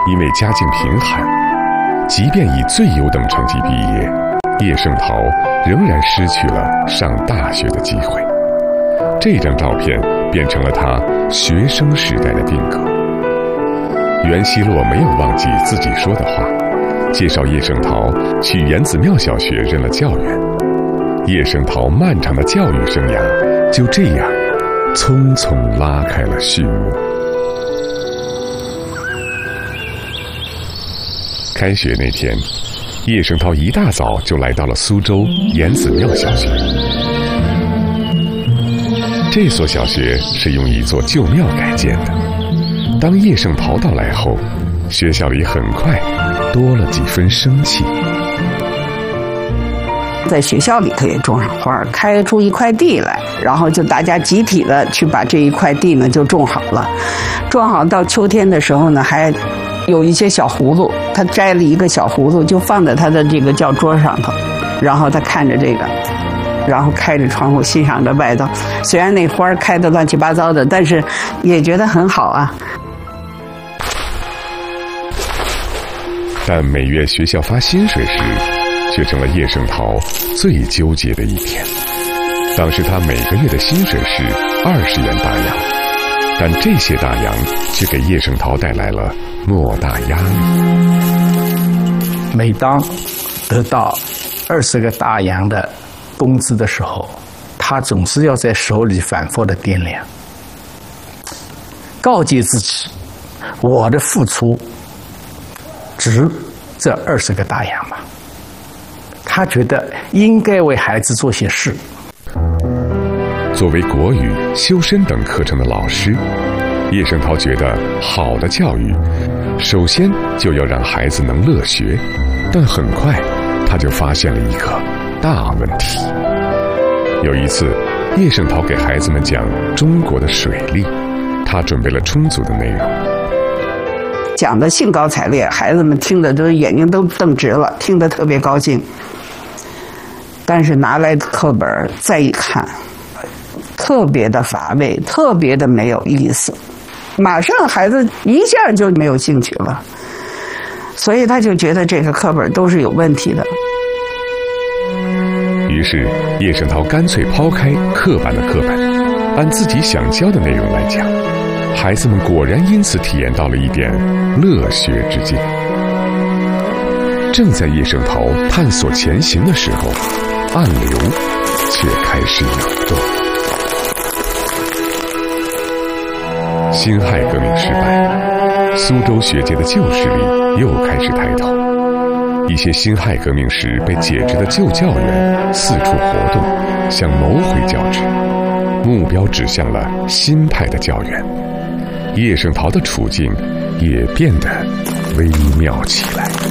因为家境贫寒，即便以最优等成绩毕业，叶圣陶仍然失去了上大学的机会。这张照片变成了他学生时代的定格。袁希洛没有忘记自己说的话，介绍叶圣陶去严子庙小学任了教员。叶圣陶漫长的教育生涯就这样匆匆拉开了序幕。开学那天，叶圣陶一大早就来到了苏州严子庙小学。这所小学是用一座旧庙改建的。当叶圣陶到来后，学校里很快多了几分生气。 在学校里头也种上花，开出一块地来，然后就大家集体的去把这一块地呢就种好了。种好到秋天的时候呢，还有一些小葫芦，他摘了一个小葫芦就放在他的这个教桌上头，然后他看着这个，然后开着窗户欣赏着外头。虽然那花开得乱七八糟的，但是也觉得很好啊。 但每月学校发薪水时，却成了叶圣陶最纠结的一天。当时他每个月的薪水是20元大洋，但这些大洋却给叶圣陶带来了莫大压力。 每当得到20个大洋的工资的时候，他总是要在手里反复的掂量，告诫自己，我的付出值这20个大洋吗？他觉得应该为孩子做些事。 作为国语、修身等课程的老师，叶圣陶觉得好的教育首先就要让孩子能乐学，但很快他就发现了一个大问题。有一次，叶圣陶给孩子们讲中国的水利，他准备了充足的内容， 讲得兴高采烈，孩子们听得都眼睛都瞪直了，听得特别高兴。但是拿来课本再一看，特别的乏味，特别的没有意思，马上孩子一下就没有兴趣了，所以他就觉得这个课本都是有问题的。 于是叶圣陶干脆抛开刻板的课本，按自己想教的内容来讲，孩子们果然因此体验到了一点乐学之境。正在叶圣陶探索前行的时候，暗流却开始涌动。辛亥革命失败，苏州学界的旧势力又开始抬头。一些辛亥革命时被解职的旧教员四处活动，想谋回教职，目标指向了新派的教员。叶圣陶的处境也变得微妙起来。